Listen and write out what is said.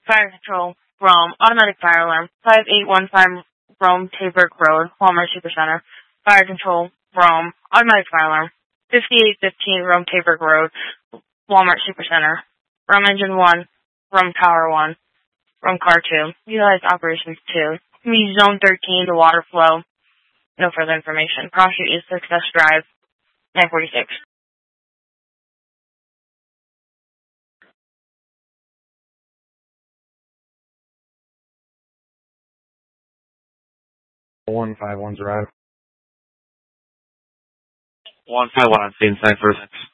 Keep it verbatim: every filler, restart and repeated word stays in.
Fire Control, Rome, Automatic Fire Alarm, five eight one five Rome, Taberg Road, Walmart Supercenter. Fire Control, Rome, Automatic Fire Alarm, fifty-eight fifteen Rome, Taberg Road, Walmart Supercenter. Rome Engine one, Rome Tower one, Rome Car two, Utilize Operations two. Me Zone thirteen, the water flow. No further information. Cross Street is Success Drive, nine forty-six. one five one Drive. one five one on scene, sign for six.